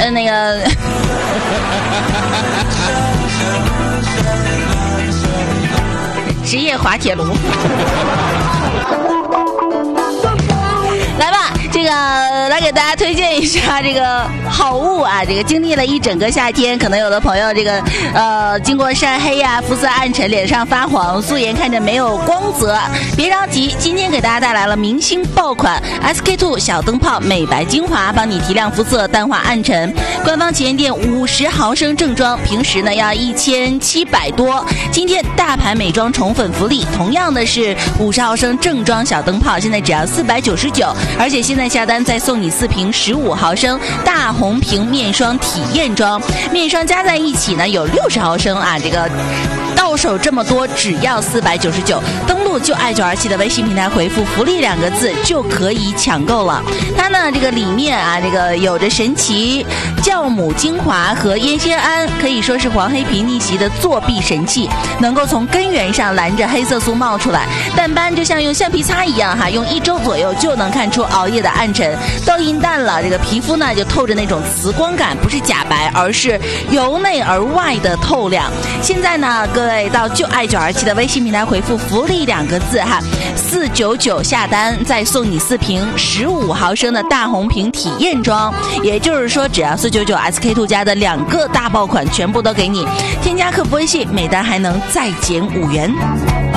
那个职业滑铁卢。来吧，这个来给大家推荐一下这个好物啊！这个经历了一整个夏天，可能有的朋友这个经过晒黑呀、肤色暗沉、脸上发黄、素颜看着没有光泽，别着急，今天给大家带来了明星爆款 SK2 小灯泡美白精华，帮你提亮肤色、淡化暗沉。官方旗舰店50毫升正装，平时呢要1700多，今天大牌美妆宠粉福利，同样的是50毫升正装小灯泡，现在只要499。而且现在下单再送你4瓶15毫升大红瓶面霜体验装，面霜加在一起呢有60毫升啊，这个到手这么多只要499。登录就爱927的微信平台回复福利2个字就可以抢购了。它呢这个里面啊这个有着神奇酵母精华和烟酰胺，可以说是黄黑皮逆袭的作弊神器，能够从根源上拦着黑色素冒出来，淡斑就像用橡皮擦一样哈，用1周左右就能看出熬夜的暗沉，痘印淡了，这个皮肤呢就透着那种磁光感，不是假白，而是由内而外的透亮。现在呢，各位到就爱927的微信平台回复福利2个字哈，499下单再送你4瓶15毫升的大红瓶体验装，也就是说只要499 SK2 家的2个大爆款全部都给你，添加客服微信，每单还能再减5元。